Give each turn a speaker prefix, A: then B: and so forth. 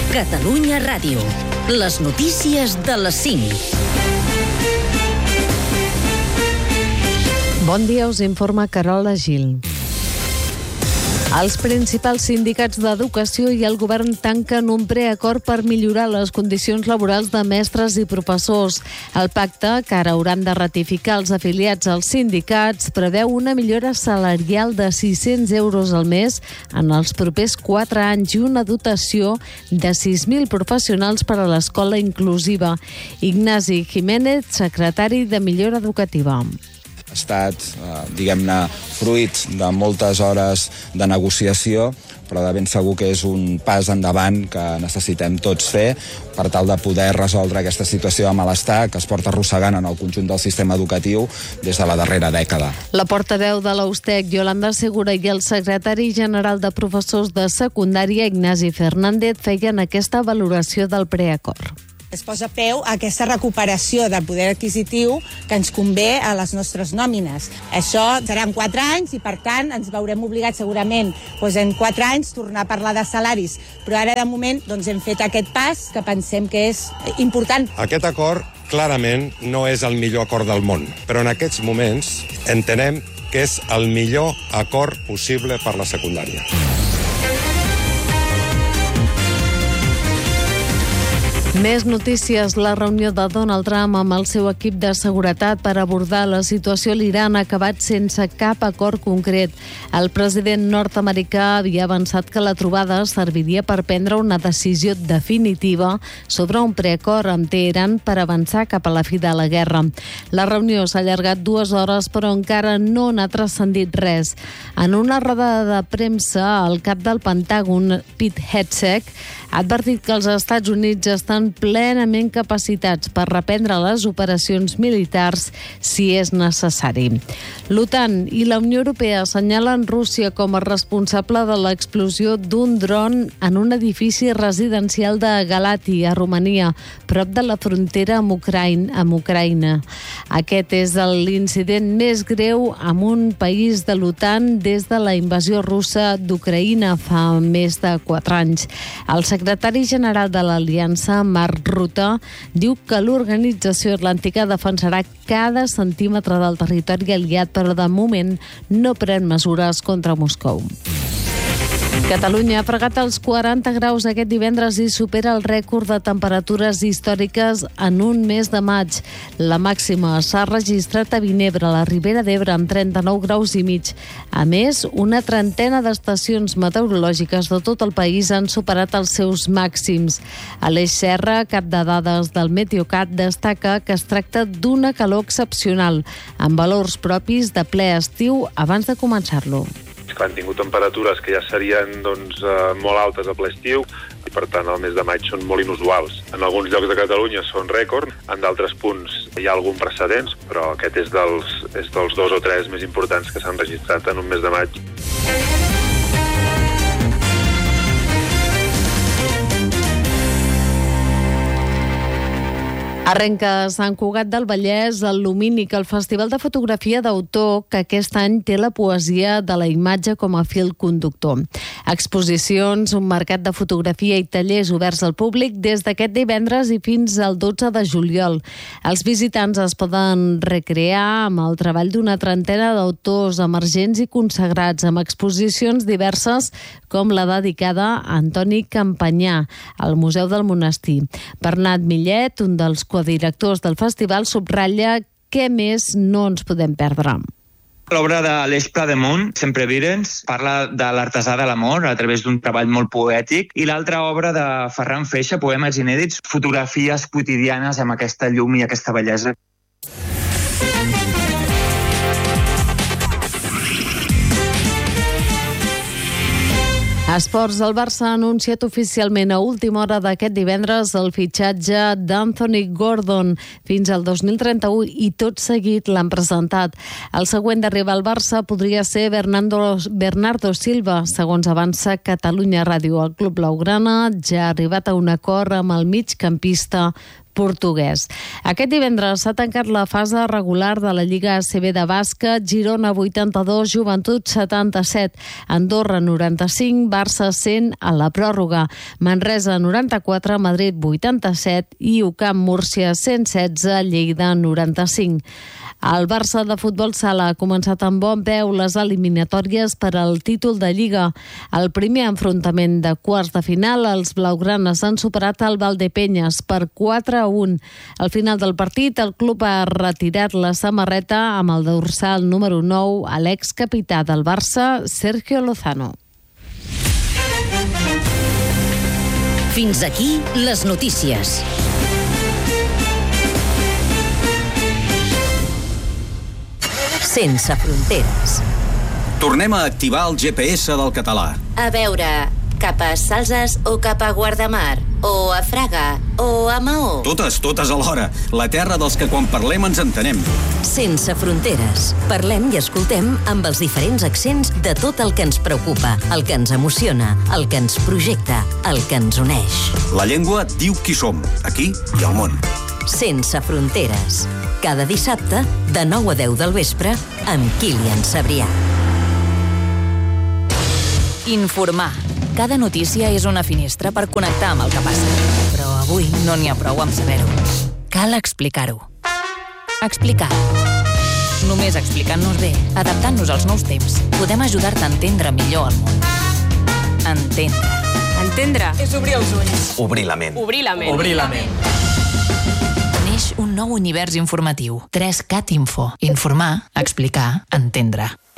A: Catalunya Ràdio. Les notícies de les 5.
B: Bon dia, us informa Carola Gil. Els principals sindicats d'educació i el govern tanquen un preacord per millorar les condicions laborals de mestres i professors. El pacte, que ara hauran de ratificar els afiliats als sindicats, preveu una millora salarial de 600 euros al mes en els propers 4 anys i una dotació de 6.000 professionals per a l'escola inclusiva. Ignasi Jiménez, secretari de Millora Educativa.
C: Ha estat, diguem-ne, fruit de moltes hores de negociació, però de ben segur que és un pas endavant que necessitem tots fer per tal de poder resoldre aquesta situació de malestar que es porta arrossegant en el conjunt del sistema educatiu des de la darrera dècada.
B: La portaveu de l'Austec, Yolanda Segura, i el secretari general de professors de secundària, Ignasi Fernández, feien aquesta valoració del preacord.
D: Es posa peu a aquesta recuperació del poder adquisitiu que ens convé a les nostres nòmines. Això seran 4 anys i, per tant, ens veurem obligats segurament en 4 anys tornar a parlar de salaris. Però ara, de moment, hem fet aquest pas que pensem que és important.
E: Aquest acord, clarament, no és el millor acord del món, però en aquests moments entenem que és el millor acord possible per la secundària.
B: Més notícies. La reunió de Donald Trump amb el seu equip de seguretat per abordar la situació a l'Iran ha acabat sense cap acord concret. El president nord-americà havia avançat que la trobada serviria per prendre una decisió definitiva sobre un preacord amb Teheran per avançar cap a la fi de la guerra. La reunió s'ha allargat 2 hores, però encara no n'ha transcendit res. En una roda de premsa, el cap del Pentàgon, Pete Hegseth, ha advertit que els Estats Units estan plenament capacitats per reprendre les operacions militars si és necessari. L'OTAN i la Unió Europea assenyalen Rússia com a responsable de l'explosió d'un dron en un edifici residencial de Galati, a Romania, prop de la frontera amb Ucraïna. Aquest és l'incident més greu amb un país de l'OTAN des de la invasió russa d'Ucraïna fa més de 4 anys. El secretari general de l'Aliança, Mark Rutte, diu que l'Organització Atlàntica defensarà cada centímetre del territori aliat, però de moment no pren mesures contra Moscou. Catalunya ha fregat els 40 graus aquest divendres i supera el rècord de temperatures històriques en un mes de maig. La màxima s'ha registrat a Vinebre, a la Ribera d'Ebre, amb 39 graus i mig. A més, una trentena d'estacions meteorològiques de tot el país han superat els seus màxims. Aleix Serra, cap de dades del Meteocat, destaca que es tracta d'una calor excepcional, amb valors propis de ple estiu abans de començar-lo.
F: Han tingut temperatures que ja serien molt altes a ple estiu i, per tant, el mes de maig són molt inusuals. En alguns llocs de Catalunya són rècord, en d'altres punts hi ha algun precedents, però aquest és dels 2 o 3 més importants que s'han registrat en un mes de maig.
B: Arrenca a Sant Cugat del Vallès el Lumínic, el festival de fotografia d'autor que aquest any té la poesia de la imatge com a fil conductor. Exposicions, un mercat de fotografia i tallers oberts al públic des d'aquest divendres i fins al 12 de juliol. Els visitants es poden recrear amb el treball d'una trentena d'autors emergents i consagrats, amb exposicions diverses com la dedicada a Antoni Campanyà, al Museu del Monestir. Bernat Millet, un dels codirectors del festival, subratlla què més no ens podem perdre.
G: L'obra de l'Eix Plademont, Sempre Virens, parla de l'artesà de l'amor a través d'un treball molt poètic, i l'altra obra de Ferran Feixa, Poemes inèdits, fotografies quotidianes amb aquesta llum i aquesta bellesa.
B: Esports. El Barça ha anunciat oficialment a última hora d'aquest divendres el fitxatge d'Anthony Gordon fins al 2031 i tot seguit l'han presentat. El següent d'arribar al Barça podria ser Bernardo Silva, segons avança Catalunya Ràdio. El club blaugrana ja ha arribat a un acord amb el migcampista portuguès. Aquest divendres s'ha tancat la fase regular de la Lliga ACB de bàsquet. Girona 82, Joventut 77, Andorra 95, Barça 100 a la pròrroga, Manresa 94, Madrid 87 i UCAM Múrcia 116, Lleida 95. El Barça de futbol sala ha començat amb bon peu les eliminatòries per al títol de Lliga. El primer enfrontament de quarts de final, els blaugranes han superat el Valdepeñas per 4-1. Al final del partit, el club ha retirat la samarreta amb el dorsal número 9 a l'excapità del Barça, Sergio Lozano.
A: Fins aquí les notícies. Sense fronteres.
H: Tornem a activar el GPS del català.
I: A veure, cap a Salses o cap a Guardamar, o a Fraga, o a Maó.
H: Totes alhora. La terra dels que quan parlem ens entenem.
A: Sense fronteres. Parlem i escoltem amb els diferents accents de tot el que ens preocupa, el que ens emociona, el que ens projecta, el que ens uneix.
H: La llengua diu qui som, aquí i al món.
A: Sense fronteres. Cada dissabte, de 9 a 10 del vespre, amb Kilian Sabrià.
J: Informar. Cada notícia és una finestra per connectar amb el que passa. Però avui no n'hi ha prou amb saber-ho. Cal explicar-ho. Explicar. Només explicant-nos bé, adaptant-nos als nous temps, podem ajudar-te a entendre millor el món. Entendre.
K: Entendre és obrir els ulls.
H: Obrir la ment.
K: Obrir la ment.
J: Obrir la ment. Neix un nou univers informatiu. 3CAT Info. Informar, explicar, entendre.